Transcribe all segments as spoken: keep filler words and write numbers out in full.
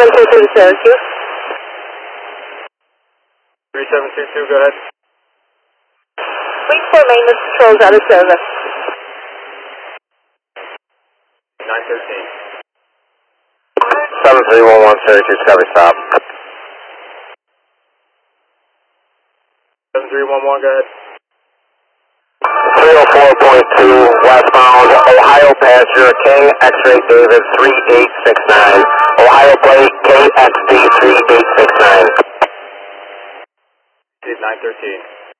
seven two two to Syracuse. three seven two two, go ahead. Wait for maintenance controls out of service. nine thirteen. seven three one one Syracuse, copy stop. seven three one one, go ahead. three oh four point two, westbound, Ohio passenger, King X-ray David three eight six nine, Ohio plate K X D three eight six nine. nine thirteen.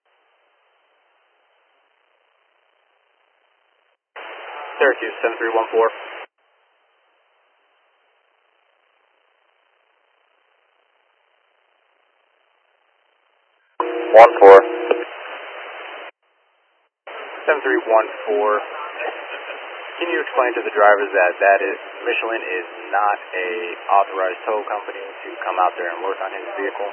Syracuse, seven three one four. one four. seven three one four. Can you explain to the drivers that that is Michelin is not a authorized tow company to come out there and work on his vehicle?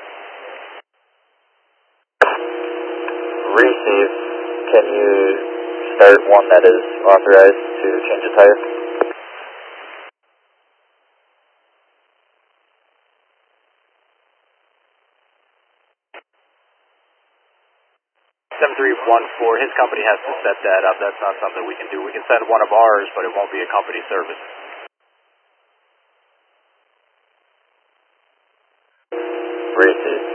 Receive. Can you start one that is authorized to change a tire? seven three one four, his company has to set that up. That's not something we can do. We can set one of ours, but it won't be a company service. Receive.